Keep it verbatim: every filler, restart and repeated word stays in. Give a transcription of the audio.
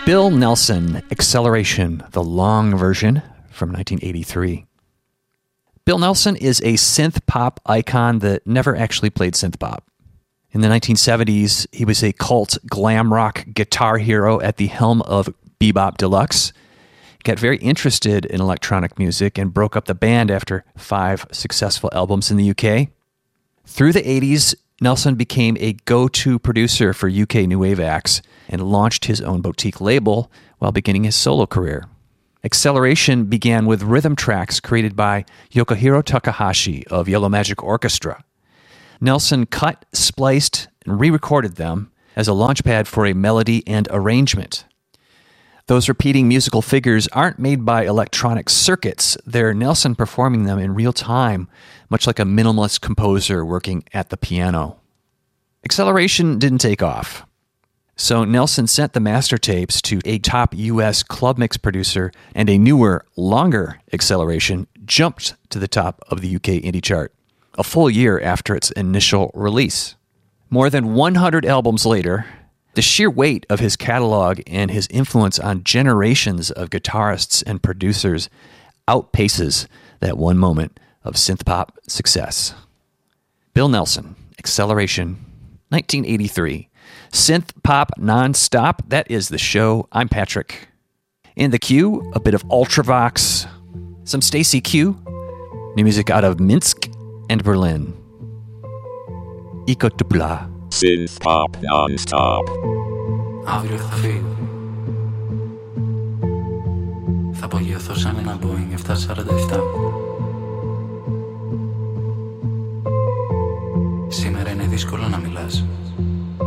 Bill Nelson, Acceleration, the long version from nineteen eighty-three. Bill Nelson is a synth pop icon that never actually played synth pop. In the nineteen seventies, he was a cult glam rock guitar hero at the helm of Bebop Deluxe. He got very interested in electronic music and broke up the band after five successful albums in the U K. Through the eighties, Nelson became a go-to producer for U K new wave acts and launched his own boutique label while beginning his solo career. Acceleration began with rhythm tracks created by Yokohiro Takahashi of Yellow Magic Orchestra. Nelson cut, spliced, and re-recorded them as a launchpad for a melody and arrangement. Those repeating musical figures aren't made by electronic circuits. They're Nelson performing them in real time, much like a minimalist composer working at the piano. Acceleration didn't take off. So Nelson sent the master tapes to a top U S club mix producer, and a newer, longer Acceleration jumped to the top of the U K indie chart, a full year after its initial release. More than one hundred albums later, the sheer weight of his catalog and his influence on generations of guitarists and producers outpaces that one moment of synth-pop success. Bill Nelson, Acceleration, nineteen eighty-three. Synth-pop non-stop, that is the show. I'm Patrick. In the queue, a bit of Ultravox, some Stacy Q, new music out of Minsk and Berlin. Iko Tupla. Synth pop non-stop. Αύριο θα φύγω. Θα απογειωθώ σαν ένα Boeing επτακόσια σαράντα επτά. Σήμερα είναι δύσκολο να μιλάς.